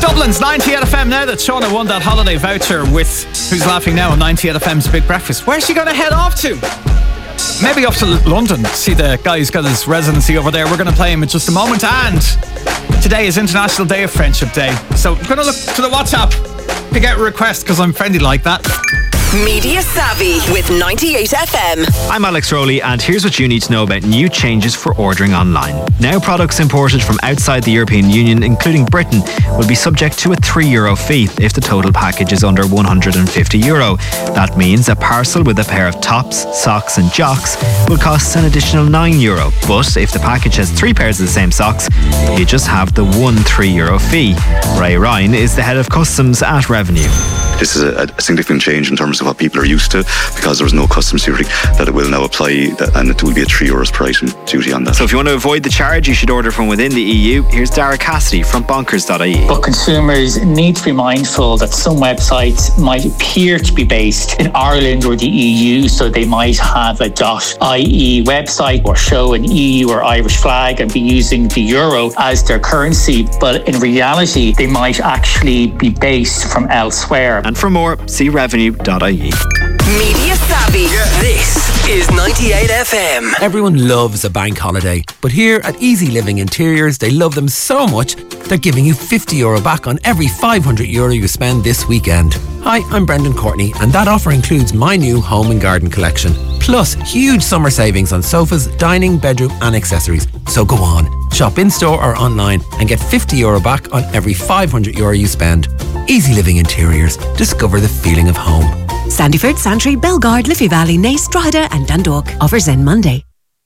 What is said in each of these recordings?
Dublin's 98 FM now that Shauna won that holiday voucher with Who's Laughing Now on 98 FM's Big Breakfast. Where's she going to head off to? Maybe off to London. See the guy who's got his residency over there. We're going to play him in just a moment. And today is International Day of Friendship Day. So I'm going to look to the WhatsApp, pick out a request because I'm friendly like that. Media Savvy with 98 FM. I'm Alex Rowley, and here's what you need to know about new changes for ordering online. Now products imported from outside the European Union, including Britain, will be subject to a €3 fee if the total package is under €150. That means a parcel with a pair of tops, socks and jocks will cost an additional €9. But if the package has 3 pairs of the same socks, you just have the one €3 fee. Ray Ryan is the head of customs at Revenue. This is a significant change in terms of what people are used to, because there was no customs duty, that it will now apply, and it will be a €3 per item duty on that. So if you want to avoid the charge, you should order from within the EU. Here's Dara Cassidy from bonkers.ie. But consumers need to be mindful that some websites might appear to be based in Ireland or the EU, so they might have a .ie website or show an EU or Irish flag and be using the euro as their currency, but in reality they might actually be based from elsewhere. And for more, see revenue.ie. Media Savvy. This is 98 FM. Everyone loves a bank holiday, but here at Easy Living Interiors, they love them so much they're giving you €50 back on every €500 you spend this weekend. Hi, I'm Brendan Courtney, and that offer includes my new home and garden collection, plus huge summer savings on sofas, dining, bedroom and accessories. So go on, shop in-store or online and get €50 back on every €500 you spend. Easy Living Interiors. Discover the feeling of home. Sandyford, Santry, Belgard, Liffey Valley, Naas, Drogheda and Dundalk. Offers end Monday.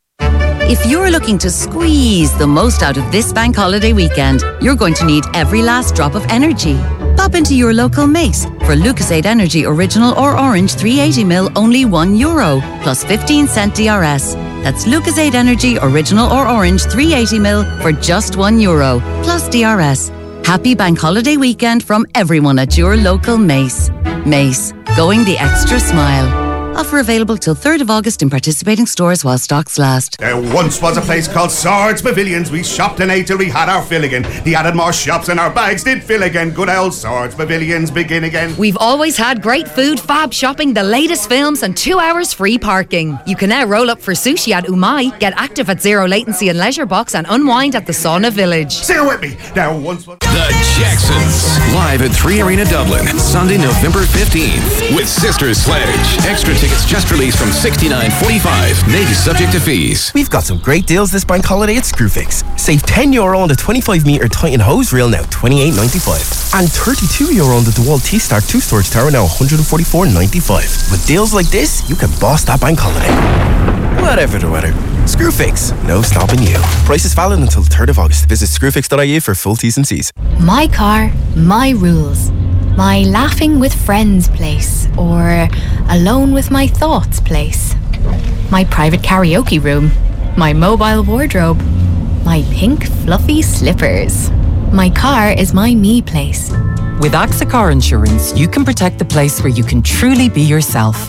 If you're looking to squeeze the most out of this bank holiday weekend, you're going to need every last drop of energy. Pop into your local Mace for Lucasade Energy Original or Orange 380ml, only €1, plus 15-cent DRS. That's Lucasade Energy Original or Orange 380ml for just €1, plus DRS. Happy bank holiday weekend from everyone at your local Mace. Mace, going the extra smile. Offer available till 3rd of August in participating stores while stocks last. There once was a place called Swords Pavilions. We shopped and ate till we had our fill again. They added more shops and our bags did fill again. Good old Swords Pavilions begin again. We've always had great food, fab shopping, the latest films and 2 hours free parking. You can now roll up for sushi at Umai, get active at Zero Latency and Leisure Box and unwind at the Sauna Village. Sing it with me. There once was... The Jacksons, live at 3 Arena Dublin, Sunday, November 15th, with Sisters Sledge. Extra tickets just released from $69.45, may be subject to fees. We've got some great deals this bank holiday at Screwfix. Save €10 on the 25-metre Titan hose reel, now $28.95. And €32 on the DeWalt T-Star 2 storage tower, now $144.95. With deals like this, you can boss that bank holiday. Whatever the weather. Screwfix, no stopping you. Prices valid until the 3rd of August. Visit screwfix.ie for full T's and C's. My car, my rules. My laughing with friends place, or alone with my thoughts place. My private karaoke room. My mobile wardrobe. My pink fluffy slippers. My car is my me place. With AXA Car Insurance, you can protect the place where you can truly be yourself.